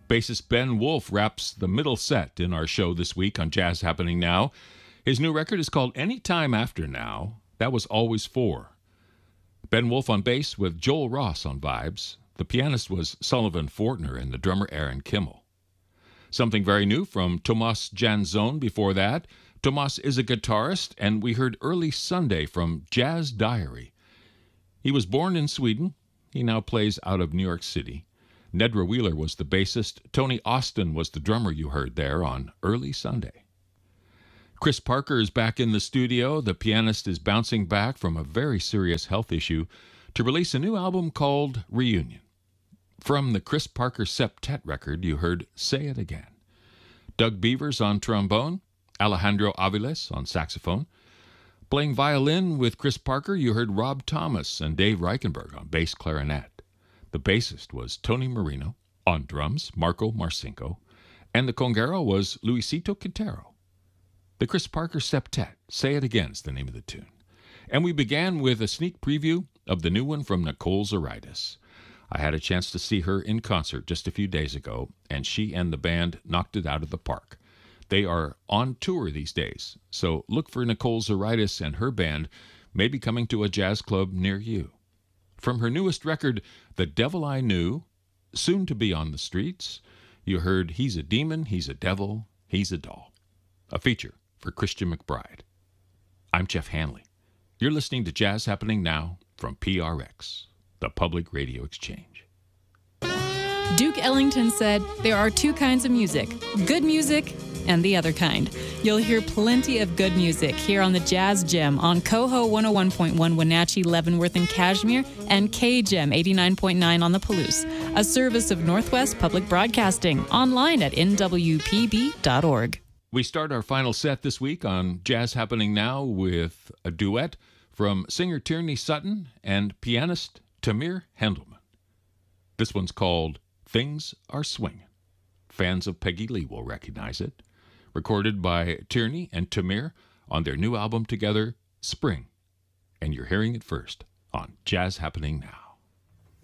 Bassist Ben Wolf wraps the middle set in our show this week on Jazz Happening Now. His new record is called Anytime After Now. That was Always For. Ben Wolf on bass with Joel Ross on vibes. The pianist was Sullivan Fortner and the drummer Aaron Kimmel. Something very new from Tomas Jansson before that. Tomas is a guitarist, and we heard Early Sunday from Jazz Diary. He was born in Sweden. He now plays out of New York City. Nedra Wheeler was the bassist. Tony Austin was the drummer you heard there on Early Sunday. Chris Parker is back in the studio. The pianist is bouncing back from a very serious health issue to release a new album called Reunion. From the Chris Parker Septet record, you heard Say It Again. Doug Beavers on trombone, Alejandro Aviles on saxophone. Playing violin with Chris Parker, you heard Rob Thomas and Dave Reichenberg on bass clarinet. The bassist was Tony Marino. On drums, Marco Marcinko. And the conguero was Luisito Quintero. The Chris Parker Septet, Say It Again is the name of the tune. And we began with a sneak preview of the new one from Nicole Zaritis. I had a chance to see her in concert just a few days ago, and she and the band knocked it out of the park. They are on tour these days, so look for Nicole Zaritis and her band maybe coming to a jazz club near you. From her newest record, The Devil I Knew, soon to be on the streets, you heard He's a Demon, He's a Devil, He's a Doll. A feature for Christian McBride. I'm Jeff Hanley. You're listening to Jazz Happening Now from PRX, the Public Radio Exchange. Duke Ellington said, "There are two kinds of music, good music and the other kind." You'll hear plenty of good music here on the Jazz Gem on Coho 101.1 Wenatchee, Leavenworth, and Kashmir, and KGEM 89.9 on the Palouse, a service of Northwest Public Broadcasting, online at nwpb.org. We start our final set this week on Jazz Happening Now with a duet from singer Tierney Sutton and pianist Tamir Hendelman. This one's called Things Are Swingin'. Fans of Peggy Lee will recognize it. Recorded by Tierney and Tamir on their new album together, Spring. And you're hearing it first on Jazz Happening Now.